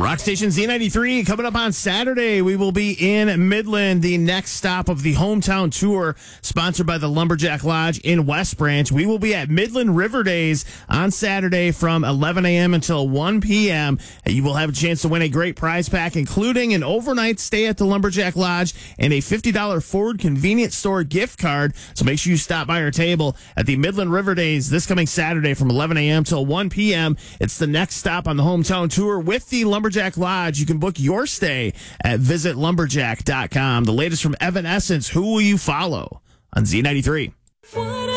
Rock Station Z93 coming up on Saturday. We will be in Midland, the next stop of the hometown tour, sponsored by the Lumberjack Lodge in West Branch. We will be at Midland River Days on Saturday from 11 a.m. until 1 p.m. You will have a chance to win a great prize pack, including an overnight stay at the Lumberjack Lodge and a $50 Ford Convenience Store gift card. So make sure you stop by our table at the Midland River Days this coming Saturday from 11 a.m. till 1 p.m. It's the next stop on the hometown tour with the Lumberjack Lodge. You can book your stay at visitlumberjack.com. The latest from Evanescence, Who Will You Follow? On Z93.